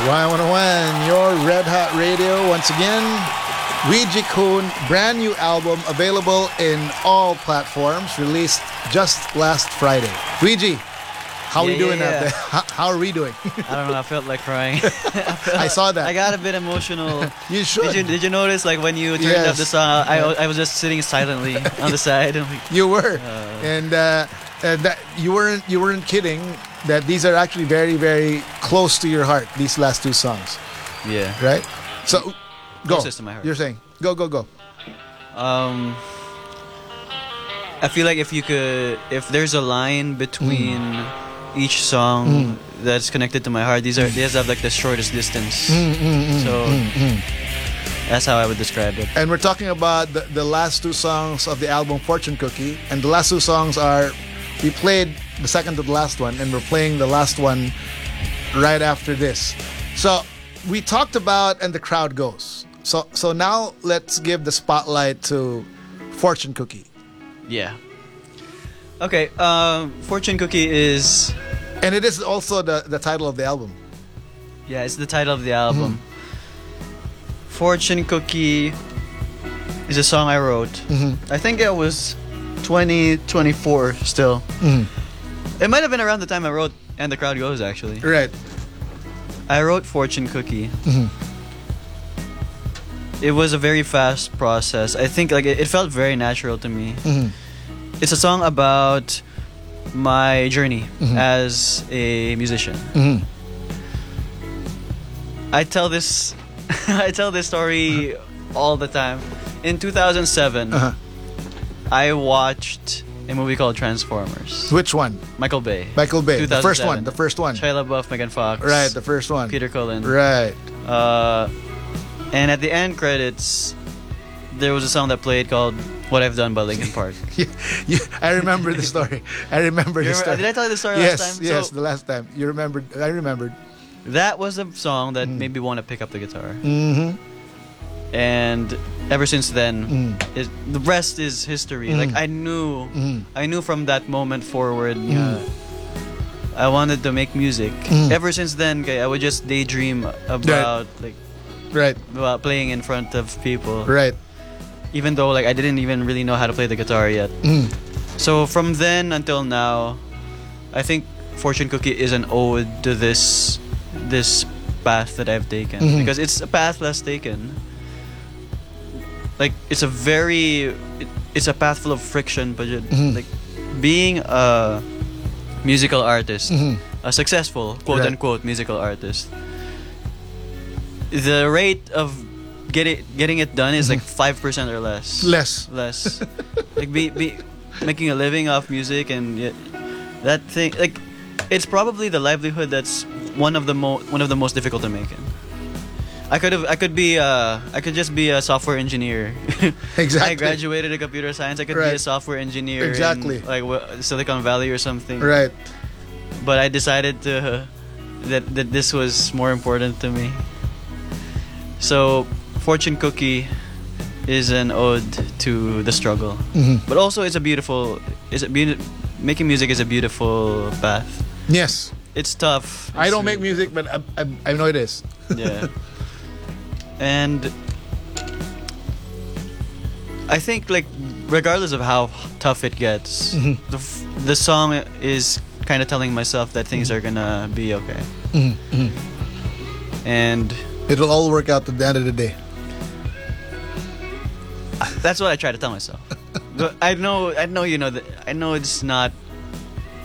Y101, your Red Hot Radio. Once again, Weegie Koon, brand new album available in all platforms, released just last Friday. Weegie, how are we doing out there? How are we doing? I don't know, I felt like crying. I saw that. I got a bit emotional. You should. Did you notice, like, when you turned up the song, I was just sitting silently on the side. You were. And that you weren't kidding that these are actually very, very close to your heart, these last two songs. Yeah. Right? So, go. Closest to my heart. You're saying. Go. I feel like if there's a line between each song that's connected to my heart, these have like the shortest distance. That's how I would describe it. And we're talking about the last two songs of the album Fortune Cookie, and the last two songs are, we played the second to the last one, and we're playing the last one right after this. So we talked about And the Crowd Goes. So now let's give the spotlight to Fortune Cookie. Yeah. Okay, Fortune Cookie is... And it is also the title of the album. Yeah, it's the title of the album. Fortune Cookie is a song I wrote. I think it was 2024 still. It might have been around the time I wrote And the Crowd Goes, actually. Right. I wrote Fortune Cookie. It was a very fast process. I think like it felt very natural to me. It's a song about my journey as a musician. I tell this story all the time. In 2007, I watched a movie called Transformers. Which one? Michael Bay. The first one. Shia LaBeouf, Megan Fox. Right, the first one. Peter Cullen. Right. And at the end credits, there was a song that played called What I've Done by Linkin Park. I remember the story. Did I tell you the story last time? Yes, the last time. You remembered. I remembered. That was a song that made me want to pick up the guitar. And ever since then, the rest is history. Like I knew from that moment forward, I wanted to make music. Ever since then, I would just daydream about about playing in front of people. Right. Even though like I didn't even really know how to play the guitar yet. So from then until now, I think Fortune Cookie is an ode to this path that I've taken, because it's a path less taken. Like it's a path full of friction, but like being a musical artist, a successful quote unquote musical artist, the rate of getting it done is like 5% or less. Less. Like be making a living off music, and that thing, like it's probably the livelihood that's one of the most difficult to make. I could just be a software engineer. Exactly. I graduated in computer science. I could be a software engineer. Exactly. In, like Silicon Valley or something. Right. But I decided that this was more important to me. So Fortune Cookie is an ode to the struggle, but also making music is a beautiful path. Yes. It's tough. I don't make music, but I know it is. Yeah. And I think like regardless of how tough it gets, the song is kind of telling myself that things are gonna be okay. And it'll all work out at the end of the day. That's what I try to tell myself. But I know, you know that I know it's not